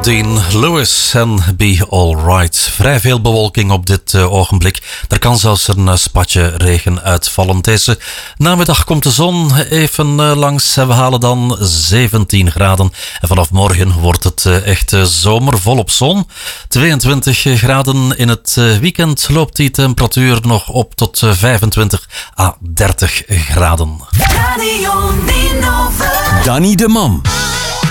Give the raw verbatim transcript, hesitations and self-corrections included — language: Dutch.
Dean Lewis en Be Alright. Vrij veel bewolking op dit uh, ogenblik. Er kan zelfs een uh, spatje regen uitvallen. Deze namiddag komt de zon even uh, langs en we halen dan zeventien graden. En vanaf morgen wordt het uh, echt uh, zomer volop zon. tweeëntwintig graden in het uh, weekend loopt die temperatuur nog op tot uh, vijfentwintig à dertig graden. Radio Ninove. Danny de Man.